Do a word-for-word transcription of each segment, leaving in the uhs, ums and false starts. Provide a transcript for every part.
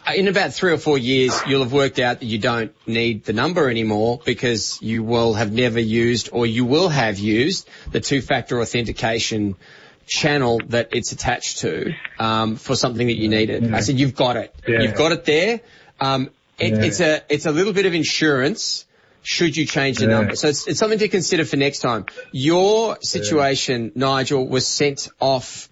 in about three or four years, you'll have worked out that you don't need the number anymore because you will have never used or you will have used the two-factor authentication channel that it's attached to um, for something that you needed. Yeah. I said, you've got it. Yeah. You've got it there. Um, it, yeah. It's a it's a little bit of insurance should you change the yeah. number. So it's, it's something to consider for next time. Your situation, yeah. Nigel, was sent off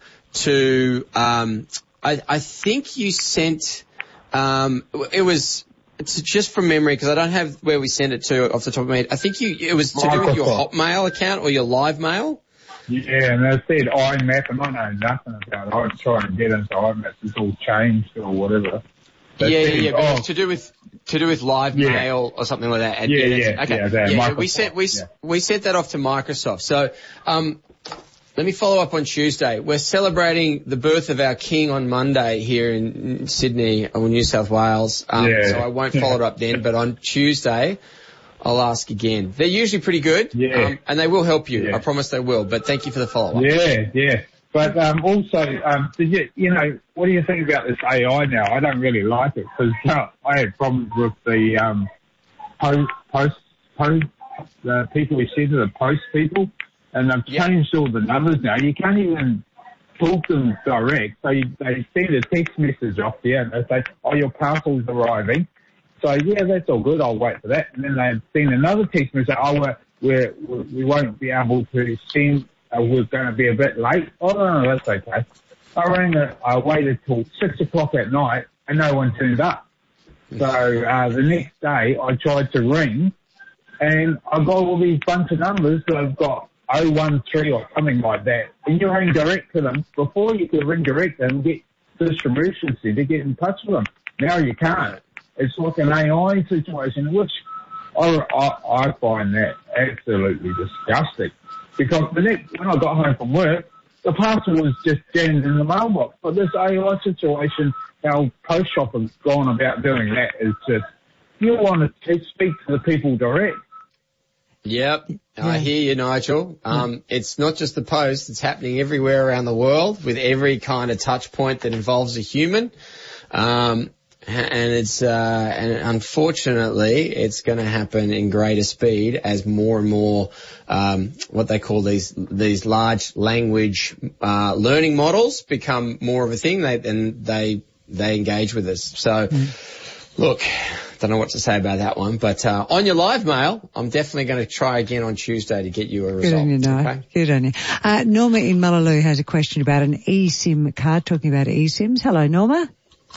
to, um, I, I think you sent, um, it was, it's just from memory because I don't have where we sent it to off the top of my head. I think you, it was to Microsoft. do with your Hotmail account or your Live Mail. Yeah, and they said I MAP, and I know nothing about it. I was trying to get into I MAP. It's all changed or whatever. They yeah, said, yeah, but oh, it's to do with to do with Live yeah. Mail or something like that. Yeah, yeah, okay. yeah. That, yeah we sent we yeah. we sent that off to Microsoft. So, um, let me follow up on Tuesday. We're celebrating the birth of our king on Monday here in Sydney or New South Wales. Um, yeah. So I won't follow it up then, but on Tuesday, I'll ask again. They're usually pretty good, yeah. um, and they will help you. Yeah. I promise they will. But thank you for the follow up. Yeah, yeah. But um, also, um, did you, you know, what do you think about this A I now? I don't really like it because uh, I had problems with the um, post, post, post, the people who said to the post people, and they've yep. changed all the numbers now. You can't even talk to them direct. So you, they send a text message off to you and they say, oh, your parcel's arriving. So, yeah, that's all good. I'll wait for that. And then they send another text message, oh, we're, we're, we won't be able to send, uh, we're going to be a bit late. Oh, no, no, that's okay. I rang, a, I waited till six o'clock at night and no one turned up. So, uh, the next day I tried to ring and I got all these bunch of numbers that I've got oh one three or something like that. And you ring direct to them. Before you could ring direct to them and get distribution to get in touch with them. Now you can't. It's like an A I situation, which I, I, I find that absolutely disgusting. Because the next, when I got home from work, the parcel was just jammed in the mailbox. But this A I situation, how Post Shop has gone about doing that is just, you want to speak to the people direct. Yep, yeah. I hear you, Nigel. Um, it's not just the post; it's happening everywhere around the world with every kind of touch point that involves a human. Um, and it's uh, and unfortunately, it's going to happen in greater speed as more and more um, what they call these these large language uh, learning models become more of a thing. They and they they engage with us. So, mm. look. Don't know what to say about that one, but uh, on your Live Mail, I'm definitely going to try again on Tuesday to get you a result. Good on you, no. Okay? Good on you. Uh, Norma in Mullaloo has a question about an eSIM card, talking about eSIMs. Hello, Norma.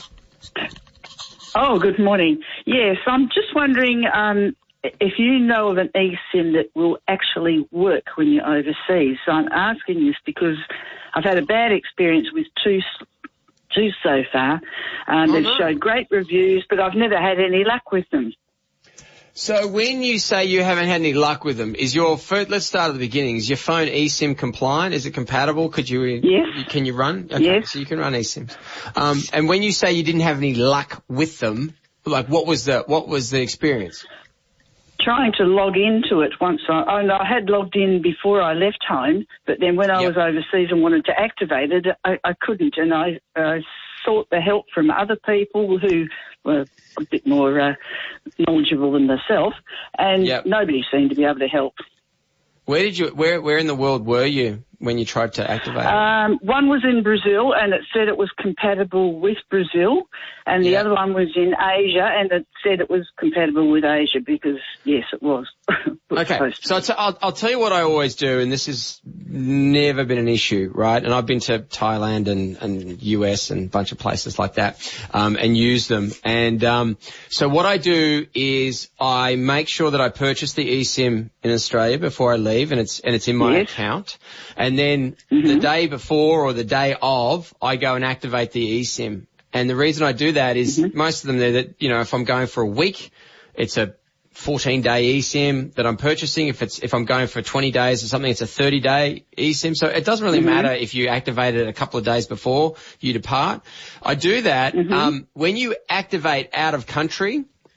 Oh, good morning. Yes, I'm just wondering um, if you know of an eSIM that will actually work when you're overseas. So I'm asking this because I've had a bad experience with two two so far. Um, oh, they've no. showed great reviews, but I've never had any luck with them. So when you say you haven't had any luck with them, is your phone, let's start at the beginning. Is your phone eSIM compliant? Is it compatible? Could you, yes. can you run? Okay, yes. So you can run eSIMs. Um, and when you say you didn't have any luck with them, like what was the, what was the experience? Trying to log into it once I, oh no, I had logged in before I left home, but then when I yep. was overseas and wanted to activate it, I, I couldn't, and I uh, sought the help from other people who were a bit more uh, knowledgeable than myself, and yep. nobody seemed to be able to help. Where did you, where, where in the world were you when you tried to activate it? Um, one was in Brazil, and it said it was compatible with Brazil, and the yeah. other one was in Asia, and it said it was compatible with Asia because, yes, it was. Okay, so I'll, t- I'll, I'll tell you what I always do, and this has never been an issue, right? And I've been to Thailand and, and U S and a bunch of places like that, um, and use them. And um, so what I do is I make sure that I purchase the eSIM in Australia before I leave, and it's and it's in my yes. account. And then mm-hmm. the day before or the day of, I go and activate the eSIM. And the reason I do that is mm-hmm. most of them, they're that, you know, if I'm going for a week, it's a fourteen day eSIM that I'm purchasing. If it's, if I'm going for twenty days or something, it's a thirty day eSIM. So it doesn't really mm-hmm. matter if you activate it a couple of days before you depart. I do that, mm-hmm. um, when you activate out of country,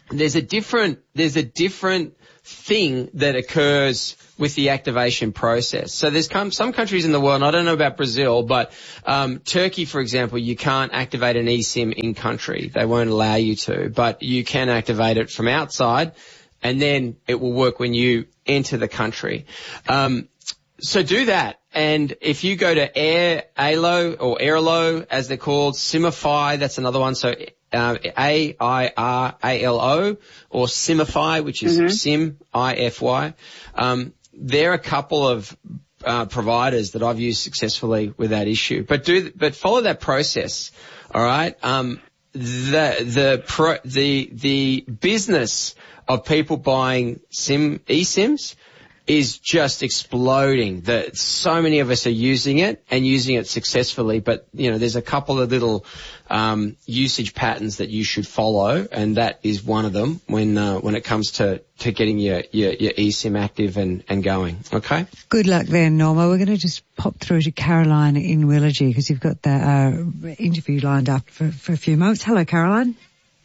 there's a different, there's a different thing that occurs with the activation process. So there's come, some countries in the world, and I don't know about Brazil, but um, Turkey, for example, you can't activate an eSIM in country. They won't allow you to, but you can activate it from outside, and then it will work when you enter the country. Um, so do that. And if you go to Air, Ailo or Airlo, as they're called, Simify, that's another one. So uh, A I R A L O, or Simify, which is mm-hmm. Sim, I F Y. Um, there are a couple of uh, providers that I've used successfully with that issue. But do, but follow that process. All right. Um, the the pro, the the business of people buying sim eSIMs is just exploding. The, so many of us are using it and using it successfully, but, you know, there's a couple of little um, usage patterns that you should follow, and that is one of them when uh, when it comes to, to getting your, your, your eSIM active and, and going. Okay? Good luck there, Norma. We're going to just pop through to Caroline in Willagee because you've got the uh, interview lined up for, for a few moments. Hello, Caroline.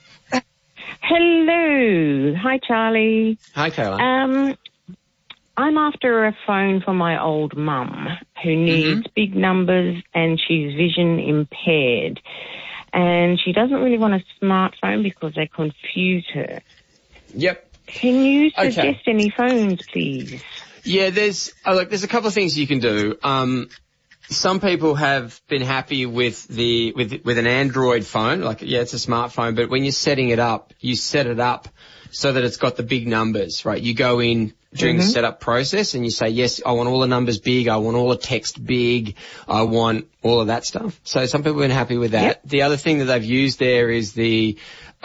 Hello. Hi, Charlie. Hi, Caroline. Um, I'm after a phone for my old mum who needs mm-hmm. big numbers, and she's vision impaired. And she doesn't really want a smartphone because they confuse her. Yep. Can you suggest okay. any phones, please? Yeah, there's oh, look, there's a couple of things you can do. Um, some people have been happy with the with with an Android phone. Like, yeah, it's a smartphone, but when you're setting it up, you set it up so that it's got the big numbers, right? You go in during mm-hmm. the setup process and you say, yes, I want all the numbers big, I want all the text big, I want all of that stuff. So some people have been happy with that. Yep. The other thing that they've used there is the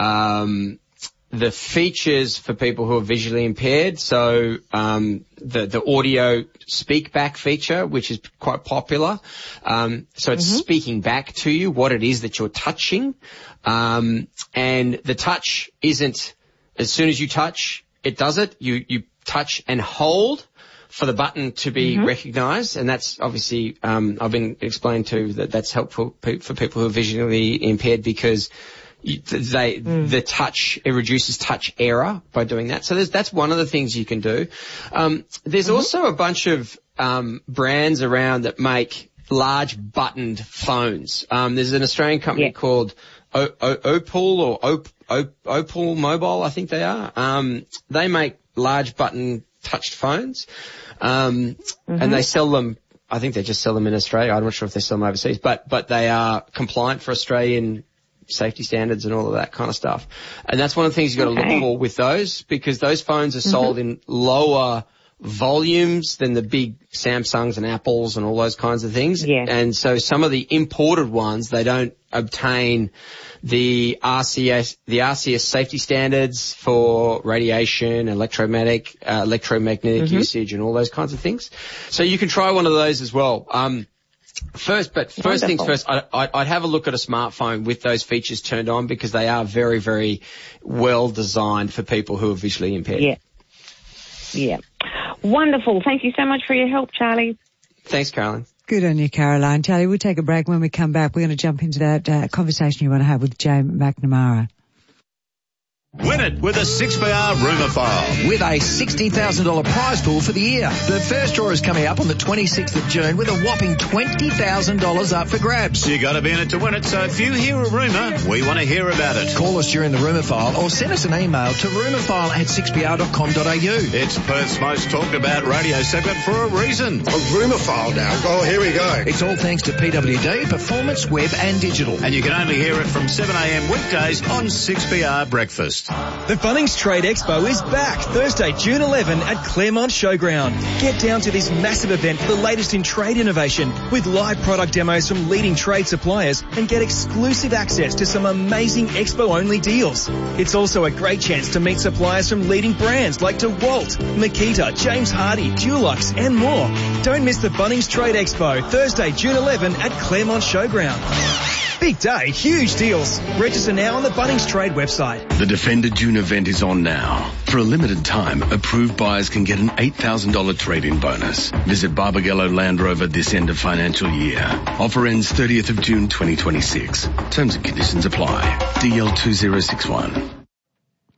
um the features for people who are visually impaired. So um the the audio speak back feature, which is quite popular. Um so it's mm-hmm. speaking back to you what it is that you're touching. Um and the touch isn't as soon as you touch, it does it. You you touch and hold for the button to be mm-hmm. recognised, and that's obviously um, I've been explained to that that's helpful pe- for people who are visually impaired because you, they mm. the touch it reduces touch error by doing that. So there's, that's one of the things you can do. Um, there's mm-hmm. also a bunch of um, brands around that make large buttoned phones. Um, there's an Australian company yeah. called O- o- Opal or Op- Op- Opal Mobile, I think they are. Um, they make large button touched phones, um, mm-hmm. and they sell them. I think they just sell them in Australia. I'm not sure if they sell them overseas, but but they are compliant for Australian safety standards and all of that kind of stuff. And that's one of the things you've got okay. to look for with those, because those phones are sold mm-hmm. in lower volumes than the big Samsungs and Apples and all those kinds of things. Yeah. And so some of the imported ones, they don't obtain the R C S, the R C S safety standards for radiation, electromagnetic, uh, electromagnetic mm-hmm. usage and all those kinds of things. So you can try one of those as well. Um, First, but first Wonderful. things first, I, I, I'd have a look at a smartphone with those features turned on because they are very, very well designed for people who are visually impaired. Yeah. Yeah. Wonderful. Thank you so much for your help, Charlie. Thanks, Caroline. Good on you, Caroline. Charlie, we'll take a break. When we come back, we're going to jump into that uh, conversation you want to have with Jay McNamara. Win it with a six B R Rumour File. With a sixty thousand dollars prize pool for the year. The first draw is coming up on the twenty-sixth of June with a whopping twenty thousand dollars up for grabs. You got to be in it to win it, so if you hear a rumour, we want to hear about it. Call us during the Rumour File or send us an email to rumourfile at six b r dot com dot a u. It's Perth's most talked about radio segment for a reason. A Rumour File now. Oh, here we go. It's all thanks to P W D, Performance, Web and Digital. And you can only hear it from seven a m weekdays on six B R Breakfast. The Bunnings Trade Expo is back Thursday, June eleventh at Claremont Showground. Get down to this massive event for the latest in trade innovation with live product demos from leading trade suppliers and get exclusive access to some amazing expo-only deals. It's also a great chance to meet suppliers from leading brands like DeWalt, Makita, James Hardie, Dulux and more. Don't miss the Bunnings Trade Expo Thursday, June eleventh at Claremont Showground. Big day, huge deals. Register now on the Bunnings Trade website. The Defender June event is on now. For a limited time, approved buyers can get an eight thousand dollars trade-in bonus. Visit Barbagallo Land Rover this end of financial year. Offer ends thirtieth of June twenty twenty-six. Terms and conditions apply. D L two zero six one.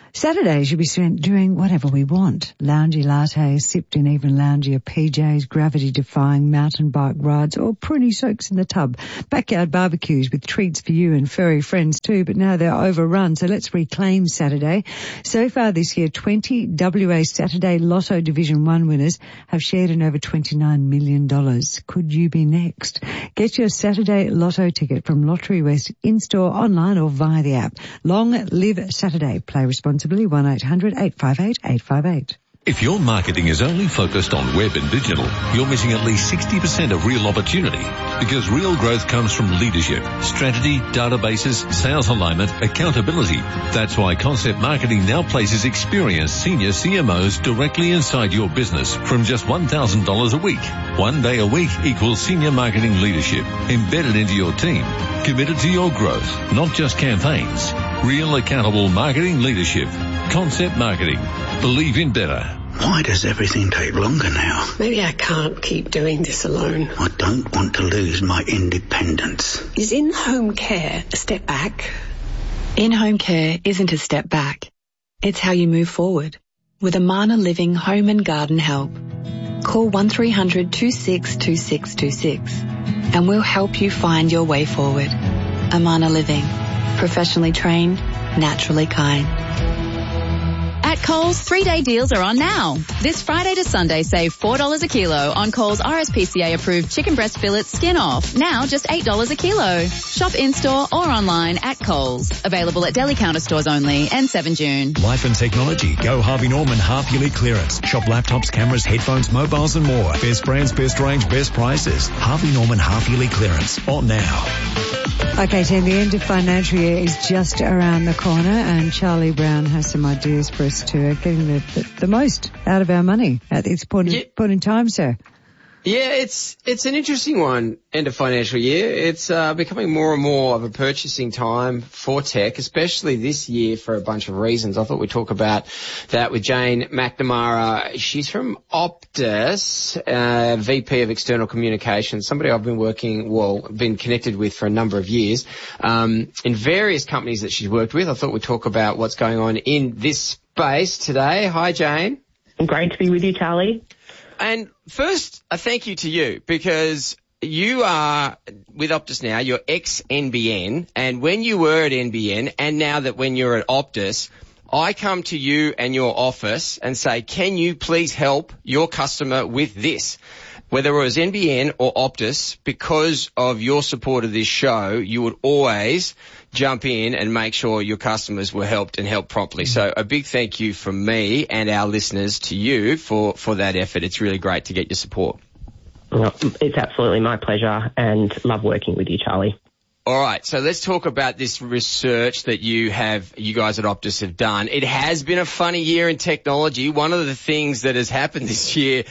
Saturday should be spent doing whatever we want. Loungy lattes, sipped in even loungier P Js, gravity-defying mountain bike rides, or pruny soaks in the tub. Backyard barbecues with treats for you and furry friends too, but now they're overrun, so let's reclaim Saturday. So far this year, twenty W A Saturday Lotto Division one winners have shared in over twenty-nine million dollars. Could you be next? Get your Saturday Lotto ticket from Lottery West in-store, online or via the app. Long live Saturday. Play responsibly. one eight hundred eight five eight eight five eight. If your marketing is only focused on web and digital, you're missing at least sixty percent of real opportunity, because real growth comes from leadership, strategy, databases, sales alignment, accountability. That's why Concept Marketing now places experienced senior C M Os directly inside your business from just one thousand dollars a week. One day a week equals senior marketing leadership embedded into your team, committed to your growth, not just campaigns. Real accountable marketing leadership. Concept Marketing. Believe in better. Why does everything take longer now? Maybe I can't keep doing this alone. I don't want to lose my independence. Is in-home care a step back? In-home care isn't a step back. It's how you move forward. With Amana Living Home and Garden Help. Call one three hundred two six two six two six and we'll help you find your way forward. Amana Living. Professionally trained, naturally kind. At Coles, three-day deals are on now. This Friday to Sunday, save four dollars a kilo on Coles R S P C A-approved chicken breast fillets skin off. Now just eight dollars a kilo. Shop in-store or online at Coles. Available at deli counter stores only and seven June. Life and technology. Go Harvey Norman half-yearly clearance. Shop laptops, cameras, headphones, mobiles and more. Best brands, best range, best prices. Harvey Norman half-yearly clearance. On now. Okay, Tim, the end of financial year is just around the corner, and Charlie Brown has some ideas for us to uh, getting the, the, the most out of our money at this point, yeah. point in time, sir. Yeah, it's it's an interesting one, end of financial year. It's uh, becoming more and more of a purchasing time for tech, especially this year for a bunch of reasons. I thought we'd talk about that with Jane McNamara. She's from Optus, uh, V P of External Communications, somebody I've been working, well, been connected with for a number of years, um, in various companies that she's worked with. I thought we'd talk about what's going on in this space today. Hi, Jane. Great to be with you, Charlie. And first, a thank you to you, because you are with Optus now, you're ex-N B N, and when you were at N B N, and now that when you're at Optus, I come to you and your office and say, can you please help your customer with this? Whether it was N B N or Optus, because of your support of this show, you would always jump in and make sure your customers were helped and helped properly. So a big thank you from me and our listeners to you for, for that effort. It's really great to get your support. Well, it's absolutely my pleasure, and love working with you, Charlie. All right, so let's talk about this research that you have, you guys at Optus have done. It has been a funny year in technology. One of the things that has happened this year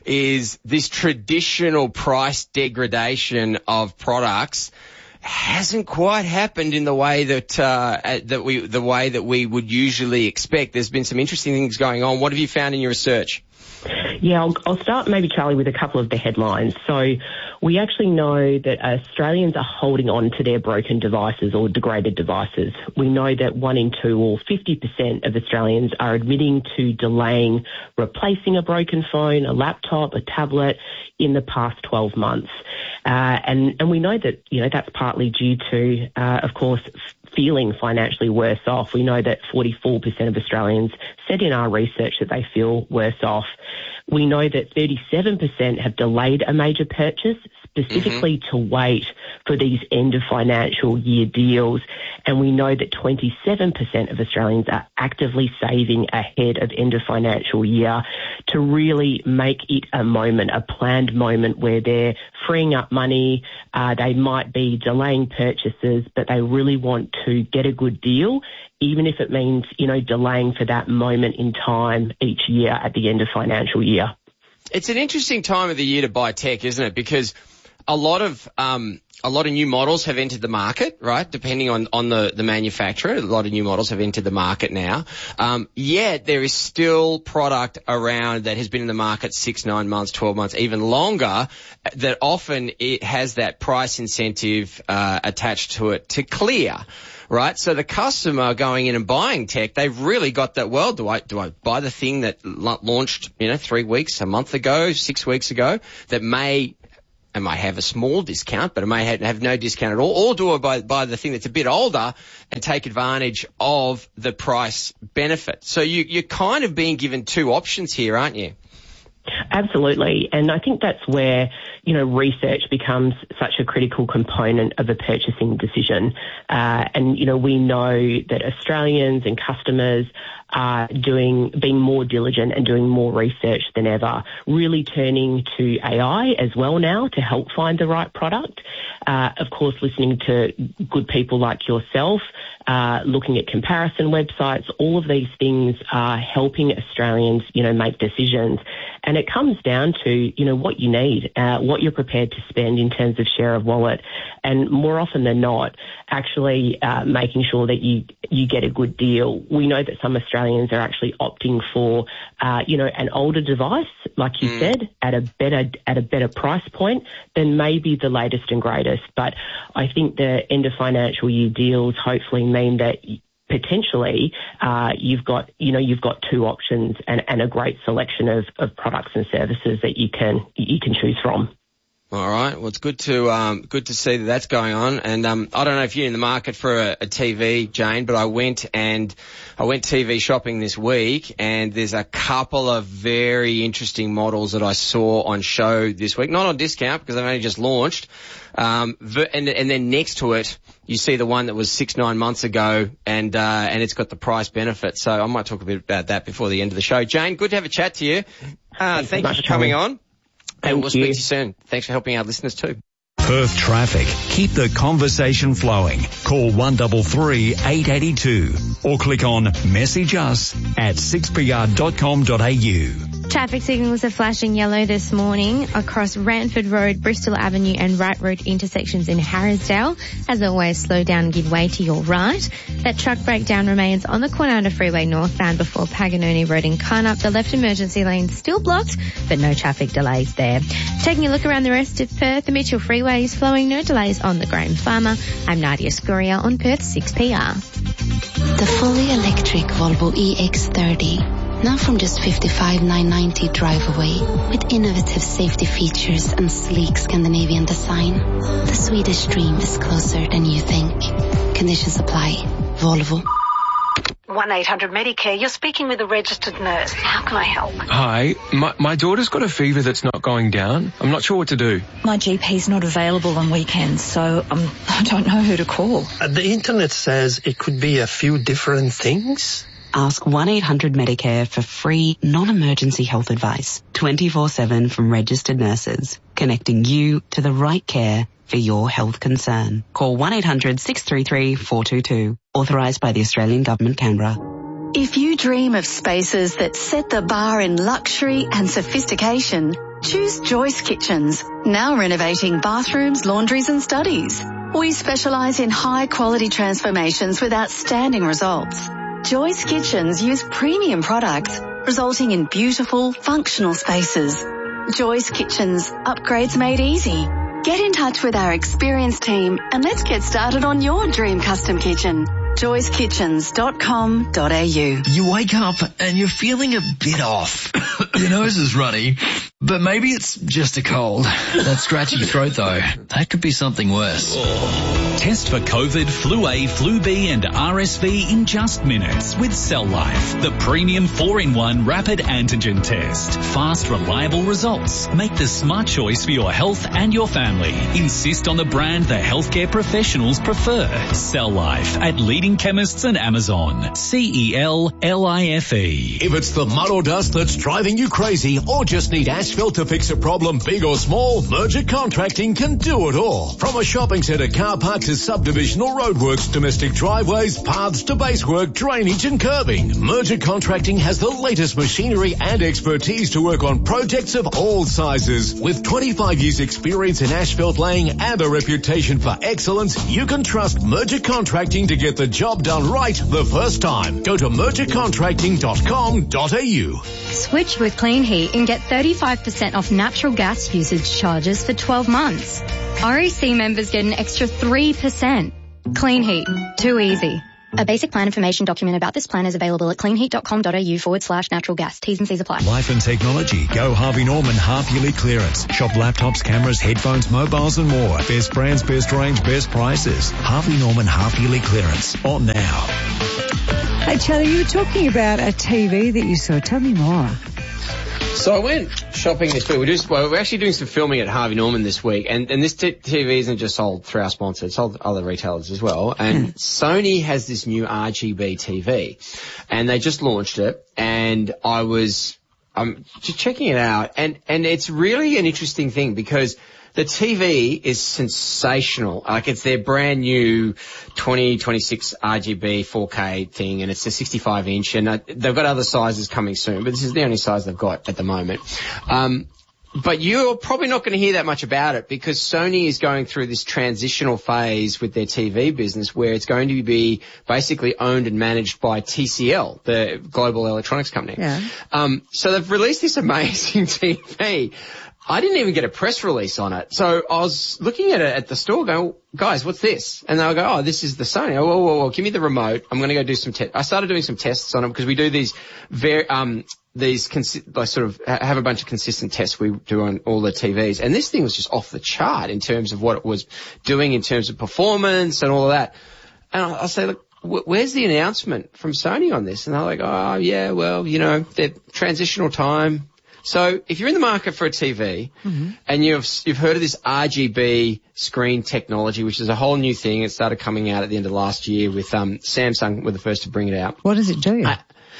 is this traditional price degradation of products hasn't quite happened in the way that uh, that we the way that we would usually expect. There's been some interesting things going on. What have you found in your research? Yeah, I'll, I'll start maybe, Charlie, with a couple of the headlines. So we actually know that Australians are holding on to their broken devices or degraded devices. We know that one in two, or fifty percent of Australians, are admitting to delaying replacing a broken phone, a laptop, a tablet in the past twelve months. Uh, and, and we know that, you know, that's partly due to, uh, of course, feeling financially worse off. We know that forty-four percent of Australians said in our research that they feel worse off. We know that thirty-seven percent have delayed a major purchase, specifically mm-hmm. to wait for these end of financial year deals. And we know that twenty-seven percent of Australians are actively saving ahead of end of financial year to really make it a moment, a planned moment where they're freeing up money. Uh, they might be delaying purchases, but they really want to get a good deal, even if it means, you know, delaying for that moment in time each year at the end of financial year. It's an interesting time of the year to buy tech, isn't it? Because a lot of um, a lot of new models have entered the market, right? Depending on, on the, the manufacturer, a lot of new models have entered the market now. Um, yet there is still product around that has been in the market six, nine months, twelve months, even longer, that often it has that price incentive uh, attached to it to clear. right? So the customer going in and buying tech, they've really got that, well, do I, do I buy the thing that la- launched, you know, three weeks, a month ago, six weeks ago, that may, it may have a small discount, but it may have, have no discount at all, or do I buy, buy the thing that's a bit older and take advantage of the price benefit? So you, you're kind of being given two options here, aren't you? Absolutely. And I think that's where, you know, research becomes such a critical component of a purchasing decision. Uh, and, you know, we know that Australians and customers are doing, being more diligent and doing more research than ever, really turning to A I as well now to help find the right product. Uh, of course, listening to good people like yourself, uh, looking at comparison websites, all of these things are helping Australians, you know, make decisions. And it comes down to, you know, what you need, uh, what you're prepared to spend in terms of share of wallet. And more often than not, actually uh, making sure that you you get a good deal. We know that some Australians are actually opting for, uh, you know, an older device, like you mm. said, at a better at a better price point than maybe the latest and greatest. But I think the end of financial year deals hopefully mean that potentially uh, you've got, you know, you've got two options and, and a great selection of, of products and services that you can you can choose from. All right. Well, it's good to um, good to see that that's going on. And um, I don't know if you're in the market for a, a T V, Jane, but I went and I went T V shopping this week, and there's a couple of very interesting models that I saw on show this week. Not on discount because they've only just launched. Um, and and then next to it, you see the one that was six nine months ago, and uh, and it's got the price benefit. So I might talk a bit about that before the end of the show. Jane, good to have a chat to you. Uh, thank you for coming on. And we'll speak to you soon. Thanks for helping our listeners too. Perth traffic. Keep the conversation flowing. Call one three three, eight eight two or click on message us at six p r dot com dot a u. Traffic signals are flashing yellow this morning across Ranford Road, Bristol Avenue and Wright Road intersections in Harrisdale. As always, slow down and give way to your right. That truck breakdown remains on the Quinanda Freeway northbound before Paganoni Road in Carnup. The left emergency lane still blocked, but no traffic delays there. Taking a look around the rest of Perth, the Mitchell Freeway is flowing, no delays on the Graham Farmer. I'm Nadia Scuria on Perth six P R. The fully electric Volvo E X thirty. Now from just fifty-five thousand nine hundred ninety drive away, with innovative safety features and sleek Scandinavian design. The Swedish dream is closer than you think. Conditions apply. Volvo. one eight hundred Medicare, you're speaking with a registered nurse. How can I help? Hi, my, my daughter's got a fever that's not going down. I'm not sure what to do. My G P's not available on weekends, so um, I don't know who to call. Uh, the internet says it could be a few different things. Ask one eight hundred Medicare for free, non-emergency health advice, twenty-four seven from registered nurses, connecting you to the right care for your health concern. Call one eight hundred, six three three, four two two. Authorised by the Australian Government, Canberra. If you dream of spaces that set the bar in luxury and sophistication, choose Joyce Kitchens, now renovating bathrooms, laundries and studies. We specialise in high-quality transformations with outstanding results. Joyce Kitchens use premium products, resulting in beautiful, functional spaces. Joyce Kitchens, upgrades made easy. Get in touch with our experienced team and let's get started on your dream custom kitchen. joyce kitchens dot com dot a u. You wake up and you're feeling a bit off. Your nose is runny, but maybe it's just a cold. That scratchy throat though, that could be something worse. Test for COVID, Flu A, Flu B and R S V in just minutes with Cell Life, the premium four in one rapid antigen test. Fast, reliable results. Make the smart choice for your health and your family. Insist on the brand the healthcare professionals prefer. Cell Life at leading chemists and Amazon. C E L L I F E. If it's the mud or dust that's driving you crazy or just need asphalt to fix a problem big or small, Merger Contracting can do it all. From a shopping centre, car park to subdivision or roadworks, domestic driveways, paths to basework, drainage and curbing, Merger Contracting has the latest machinery and expertise to work on projects of all sizes. With twenty-five years experience in asphalt laying and a reputation for excellence, you can trust Merger Contracting to get the job done right the first time. Go to merger contracting dot com dot a u. Switch with Clean Heat and get thirty-five percent off natural gas usage charges for twelve months. R E C members get an extra three percent. Clean Heat. Too easy. A basic plan information document about this plan is available at cleanheat.com.au forward slash natural gas. T's and C's apply. Life and technology. Go Harvey Norman half-yearly clearance. Shop laptops, cameras, headphones, mobiles and more. Best brands, best range, best prices. Harvey Norman half-yearly clearance. On now. Hey, Charlie, you were talking about a T V that you saw. Tell me more. So I went shopping this week. We're, just, well, we're actually doing some filming at Harvey Norman this week, and, and this t- TV isn't just sold through our sponsor, it's sold other retailers as well. And Sony has this new R G B T V, and they just launched it, and I was um, just checking it out, and, and it's really an interesting thing because the T V is sensational. Like, it's their brand new twenty twenty-six R G B four K thing, and it's a sixty-five inch, and uh, they've got other sizes coming soon, but this is the only size they've got at the moment. Um, but you're probably not going to hear that much about it because Sony is going through this transitional phase with their T V business where it's going to be basically owned and managed by T C L, the global electronics company. Yeah. Um, so they've released this amazing T V. I didn't even get a press release on it. So I was looking at it at the store going, guys, what's this? And they'll go, oh, this is the Sony. Oh, whoa, whoa, whoa, give me the remote. I'm going to go do some tests. I started doing some tests on it because we do these very, um, these consi- like sort of have a bunch of consistent tests we do on all the T Vs. And this thing was just off the chart in terms of what it was doing in terms of performance and all of that. And I, I say, look, wh- where's the announcement from Sony on this? And they're like, oh, yeah, well, you know, they're transitional time. So if you're in the market for a T V mm-hmm. and you've you've heard of this R G B screen technology, which is a whole new thing, it started coming out at the end of last year with um, Samsung were the first to bring it out. What does it do? Uh,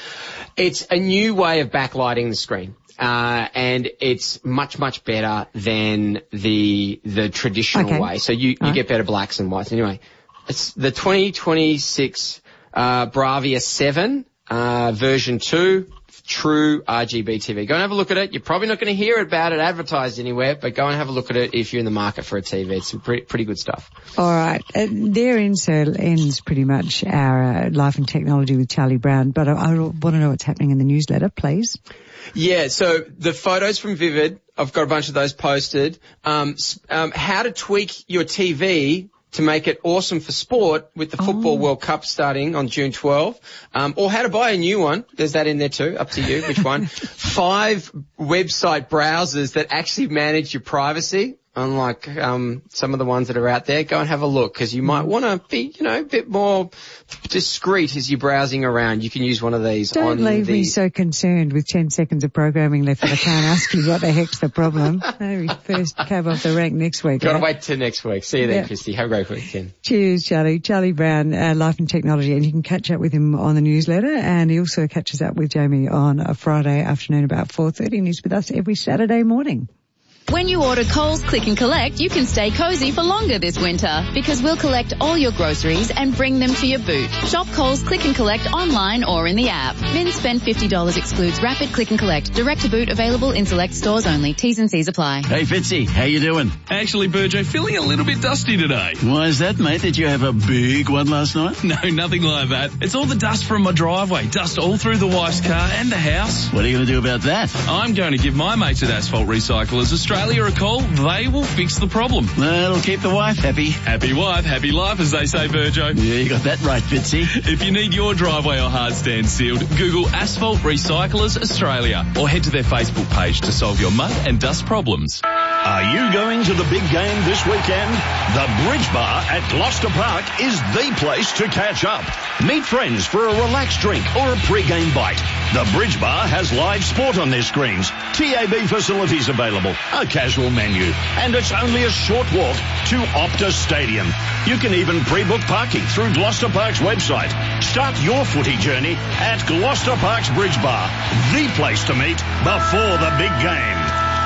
it's a new way of backlighting the screen. Uh, and it's much, much better than the the traditional okay. way. So you, you right. get better blacks and whites. Anyway, it's the twenty twenty-six uh, Bravia seven uh, version two. True R G B T V. Go and have a look at it. You're probably not going to hear about it advertised anywhere, but go and have a look at it if you're in the market for a T V. It's some pretty, pretty good stuff. All right. Uh, therein so ends pretty much our uh, Life and Technology with Charlie Brown, but I, I want to know what's happening in the newsletter, please. Yeah, so the photos from Vivid, I've got a bunch of those posted. Um, um, how to tweak your T V to make it awesome for sport with the Football oh. World Cup starting on June twelfth. Um, or how to buy a new one. There's that in there too. Up to you, which one. Five website browsers that actually manage your privacy. Unlike um, some of the ones that are out there, go and have a look because you might want to be, you know, a bit more discreet as you're browsing around. You can use one of these. Don't on leave the... me so concerned with ten seconds of programming left that I can't ask you what the heck's the problem. Maybe first cab off the rank next week. Got to right? wait till next week. See you then, yeah. Christy. Have a great weekend. Cheers, Charlie. Charlie Brown, uh, Life and Technology, and you can catch up with him on the newsletter, and he also catches up with Jamie on a Friday afternoon about four thirty, and he's with us every Saturday morning. When you order Coles Click and Collect, you can stay cozy for longer this winter because we'll collect all your groceries and bring them to your boot. Shop Coles Click and Collect online or in the app. Min spend fifty dollars excludes Rapid Click and Collect. Direct to boot available in select stores only. T's and C's apply. Hey Fitzy, how you doing? Actually, Burjo, feeling a little bit dusty today. Why is that, mate? Did you have a big one last night? No, nothing like that. It's all the dust from my driveway. Dust all through the wife's car and the house. What are you going to do about that? I'm going to give my mates at Asphalt Recyclers Australia a call. They will fix the problem. That'll keep the wife happy. Happy wife, happy life, as they say, Burjo. Yeah, you got that right, Fitzy. If you need your driveway or hard stand sealed, Google Asphalt Recyclers Australia or head to their Facebook page to solve your mud and dust problems. Are you going to the big game this weekend? The Bridge Bar at Gloucester Park is the place to catch up. Meet friends for a relaxed drink or a pre-game bite. The Bridge Bar has live sport on their screens, T A B facilities available, a casual menu, and it's only a short walk to Optus Stadium. You can even pre-book parking through Gloucester Park's website. Start your footy journey at Gloucester Park's Bridge Bar, the place to meet before the big game.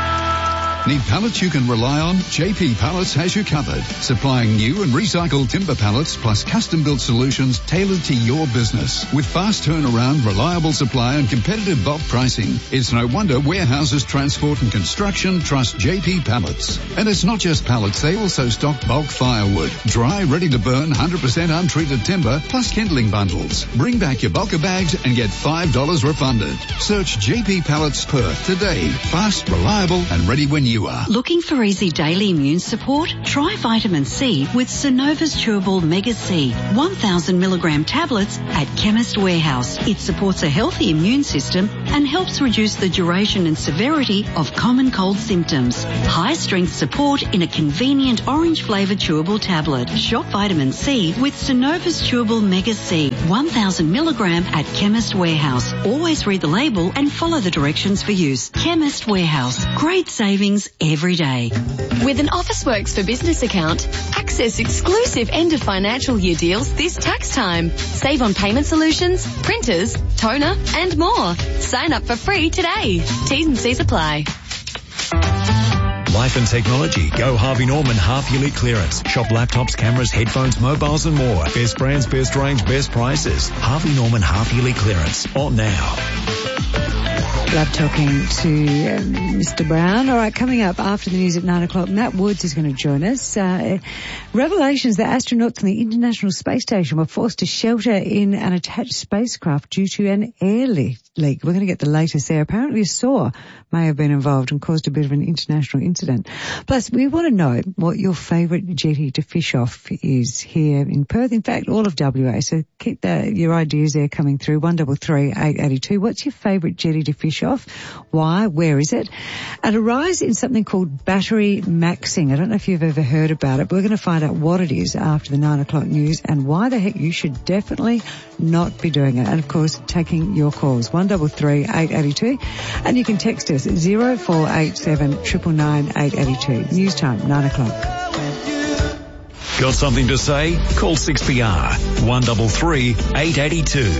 Need pallets you can rely on? J P Pallets has you covered, supplying new and recycled timber pallets plus custom-built solutions tailored to your business. With fast turnaround, reliable supply and competitive bulk pricing, it's no wonder warehouses, transport and construction trust J P Pallets. And it's not just pallets, they also stock bulk firewood, dry, ready to burn, one hundred percent untreated timber, plus kindling bundles. Bring back your bulker bags and get five dollars refunded. Search J P Pallets Perth today. Fast, reliable and ready when you newer. Looking for easy daily immune support? Try vitamin C with Synova's Chewable Mega C, one thousand milligram tablets at Chemist Warehouse. It supports a healthy immune system and helps reduce the duration and severity of common cold symptoms. High strength support in a convenient orange flavoured chewable tablet. Shop vitamin C with Synova's Chewable Mega C, one thousand milligram at Chemist Warehouse. Always read the label and follow the directions for use. Chemist Warehouse. Great savings every day. With an Officeworks for Business account, access exclusive end of financial year deals this tax time. Save on payment solutions, printers, toner and more. Sign up for free today. T's and C's apply. Life and technology. Go Harvey Norman half-yearly clearance. Shop laptops, cameras, headphones, mobiles and more. Best brands, best range, best prices. Harvey Norman half-yearly clearance. On now. Love talking to um, Mister Brown. All right, coming up after the news at nine o'clock, Matt Woods is going to join us. Uh, revelations that astronauts on the International Space Station were forced to shelter in an attached spacecraft due to an air leak. We're going to get the latest there. Apparently a saw may have been involved and caused a bit of an international incident. Plus, we want to know what your favourite jetty to fish off is here in Perth. In fact, all of W A. So keep the, your ideas there coming through. one double three eight eight two. What's your favourite jetty to fish off? Why? Where is it? And a rise in something called battery maxing. I don't know if you've ever heard about it, but we're going to find out what it is after the nine o'clock news and why the heck you should definitely not be doing it. And of course, taking your calls. one double three eight eight two. And you can text us zero four eight seven nine nine nine eight eight two. News time, nine o'clock. Got something to say? Call six P R one three three eight eight two.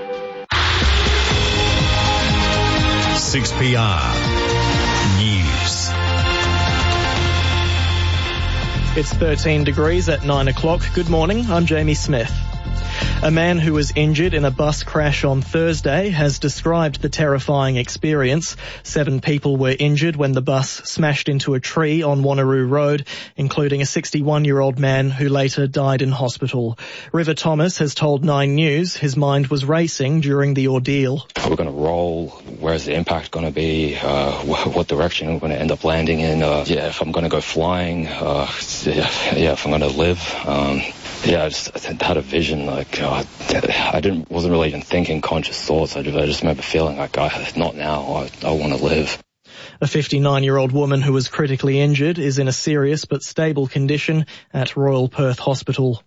six P R News. It's thirteen degrees at nine o'clock. Good morning, I'm Jamie Smith. A man who was injured in a bus crash on Thursday has described the terrifying experience. Seven people were injured when the bus smashed into a tree on Wanneroo Road, including a sixty-one-year-old man who later died in hospital. River Thomas has told Nine News his mind was racing during the ordeal. We're going to roll. Where's the impact going to be? Uh, what direction we're going to end up landing in? Uh, yeah, if I'm going to go flying. Uh, yeah, yeah, if I'm going to live. Um, Yeah, I just I had a vision, like, uh, I didn't, wasn't really even thinking conscious thoughts. I just, I just remember feeling like, I, not now, I, I want to live. A fifty-nine-year-old woman who was critically injured is in a serious but stable condition at Royal Perth Hospital.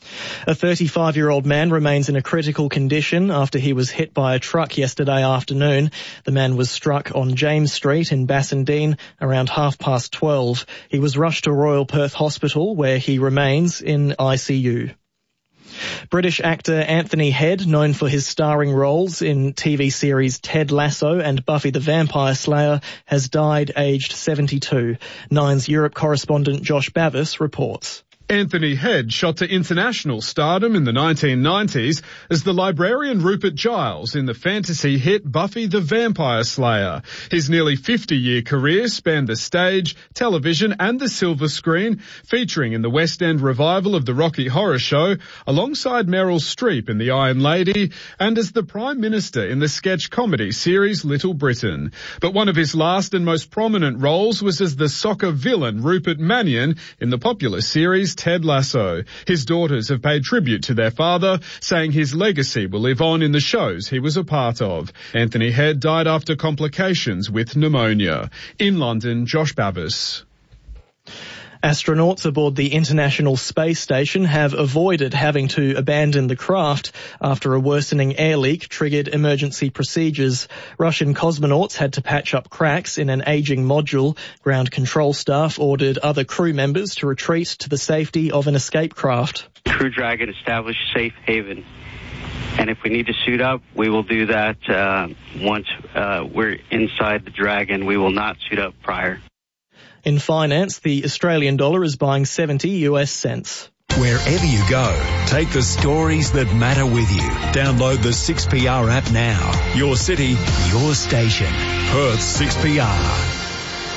A thirty-five-year-old man remains in a critical condition after he was hit by a truck yesterday afternoon. The man was struck on James Street in Bassendean around half past twelve. He was rushed to Royal Perth Hospital where he remains in I C U. British actor Anthony Head, known for his starring roles in T V series Ted Lasso and Buffy the Vampire Slayer, has died aged seventy-two. Nine's Europe correspondent Josh Bavis reports. Anthony Head shot to international stardom in the nineteen nineties as the librarian Rupert Giles in the fantasy hit Buffy the Vampire Slayer. His nearly fifty-year career spanned the stage, television and the silver screen, featuring in the West End revival of the Rocky Horror Show, alongside Meryl Streep in The Iron Lady, and as the Prime Minister in the sketch comedy series Little Britain. But one of his last and most prominent roles was as the soccer villain Rupert Mannion in the popular series Ted Lasso. His daughters have paid tribute to their father, saying his legacy will live on in the shows he was a part of. Anthony Head died after complications with pneumonia. In London, Josh Bavis. Astronauts aboard the International Space Station have avoided having to abandon the craft after a worsening air leak triggered emergency procedures. Russian cosmonauts had to patch up cracks in an aging module. Ground control staff ordered other crew members to retreat to the safety of an escape craft. Crew Dragon established safe haven. And if we need to suit up, we will do that uh, once uh, we're inside the Dragon. We will not suit up prior. In finance, the Australian dollar is buying seventy U S cents. Wherever you go, take the stories that matter with you. Download the six P R app now. Your city, your station. Perth six P R.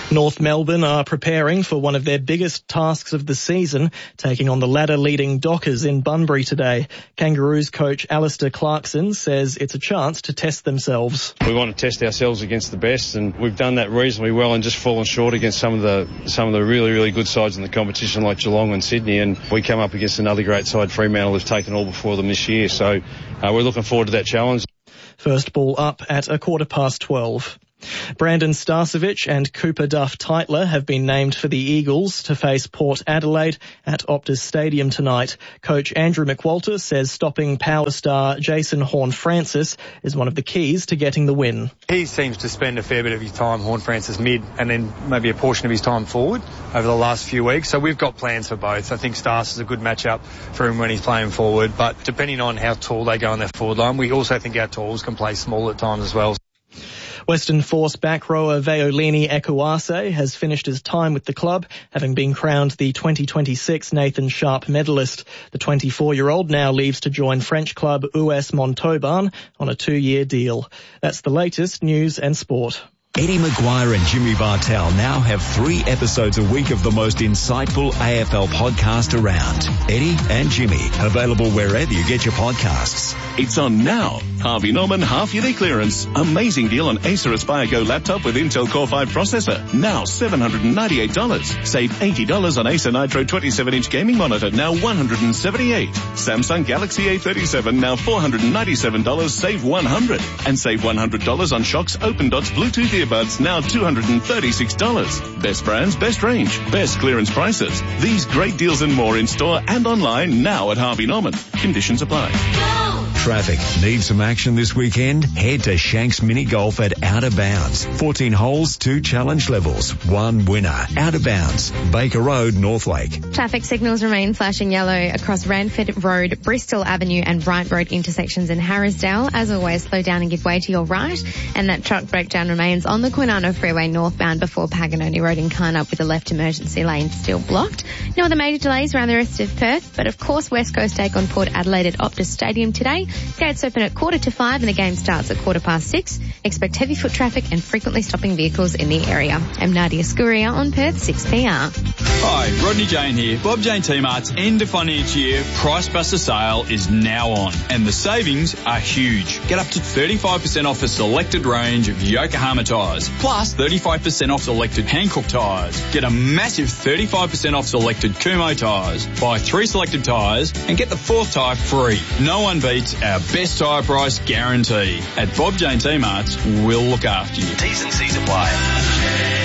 North Melbourne are preparing for one of their biggest tasks of the season, taking on the ladder-leading Dockers in Bunbury today. Kangaroos coach Alistair Clarkson says it's a chance to test themselves. We want to test ourselves against the best, and we've done that reasonably well and just fallen short against some of the some of the really, really good sides in the competition like Geelong and Sydney, and we come up against another great side, Fremantle, who've taken all before them this year. So uh, we're looking forward to that challenge. First ball up at a quarter past twelve. Brandon Starcevic and Cooper Duff-Tytler have been named for the Eagles to face Port Adelaide at Optus Stadium tonight. Coach Andrew McWalter says stopping power star Jason Horne-Francis is one of the keys to getting the win. He seems to spend a fair bit of his time, Horne-Francis, mid and then maybe a portion of his time forward over the last few weeks. So we've got plans for both. I think Starce is a good matchup for him when he's playing forward, but depending on how tall they go on their forward line, we also think our talls can play small at times as well. Western Force back rower Veolini Ekuase has finished his time with the club, having been crowned the twenty twenty-six Nathan Sharp medalist. The twenty-four-year-old now leaves to join French club U S Montauban on a two-year deal. That's the latest news and sport. Eddie Maguire and Jimmy Bartell now have three episodes a week of the most insightful A F L podcast around. Eddie and Jimmy, available wherever you get your podcasts. It's on now. Harvey Norman half-yearly clearance. Amazing deal on Acer Aspire Go laptop with Intel Core five processor. Now seven hundred ninety-eight dollars. Save eighty dollars on Acer Nitro twenty-seven inch gaming monitor, now one hundred seventy-eight dollars. Samsung Galaxy A thirty-seven, now four hundred ninety-seven dollars. Save one hundred dollars. And save one hundred dollars on Shock's Open Dots Bluetooth earbuds, now two hundred thirty-six dollars. Best brands, best range, best clearance prices. These great deals and more in store and online now at Harvey Norman. Conditions apply. Traffic. Need some action this weekend? Head to Shanks Mini Golf at Outer Bounds. fourteen holes, two challenge levels, one winner. Outer Bounds, Baker Road, Northlake. Traffic signals remain flashing yellow across Ranford Road, Bristol Avenue and Wright Road intersections in Harrisdale. As always, slow down and give way to your right. And that truck breakdown remains on the Kwinana Freeway northbound before Paganoni Road in Carnup with the left emergency lane still blocked. No other major delays around the rest of Perth, but of course West Coast take on Port Adelaide at Optus Stadium today. Gates open at quarter to five and the game starts at quarter past six. Expect heavy foot traffic and frequently stopping vehicles in the area. I'm Nadia Scuria on Perth six P R. Hi, Rodney Jane here. Bob Jane T-Mart's end of financial year Price Buster sale is now on and the savings are huge. Get up to thirty-five percent off a selected range of Yokohama tyres, plus thirty-five percent off selected Hankook tyres. Get a massive thirty-five percent off selected Kumho tyres. Buy three selected tyres and get the fourth tyre free. No one beats our best tyre price guarantee. At Bob Jane T-Mart's, we'll look after you. T's and C's apply.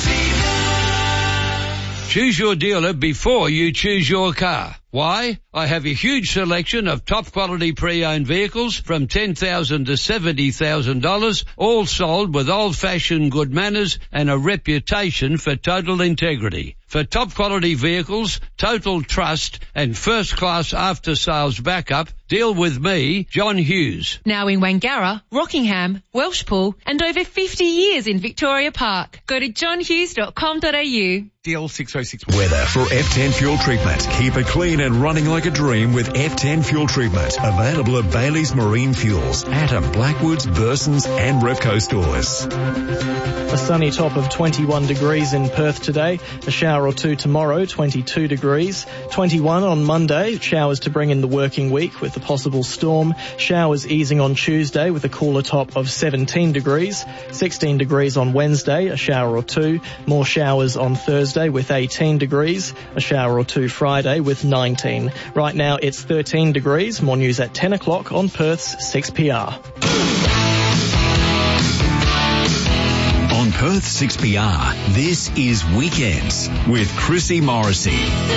Choose your dealer before you choose your car. Why? I have a huge selection of top quality pre-owned vehicles from ten thousand dollars to seventy thousand dollars, all sold with old-fashioned good manners and a reputation for total integrity. For top quality vehicles, total trust and first-class after-sales backup, deal with me, John Hughes. Now in Wangara, Rockingham, Welshpool and over fifty years in Victoria Park. Go to john hughes dot com dot a u. D L six oh six. Weather for F ten fuel treatment. Keep it clean and running like a dream with F ten fuel treatment. Available at Bailey's Marine Fuels, Atom, Blackwoods, Bursons and Repco stores. A sunny top of twenty-one degrees in Perth today. A shower or two tomorrow, twenty-two degrees. twenty-one on Monday. Showers to bring in the working week with a possible storm. Showers easing on Tuesday with a cooler top of seventeen degrees. sixteen degrees on Wednesday. A shower or two. More showers on Thursday with eighteen degrees. A shower or two Friday with nineteen. Right now it's thirteen degrees. More news at ten o'clock on Perth's six P R. On Perth six P R, this is Weekends with Chrissy Morrissey.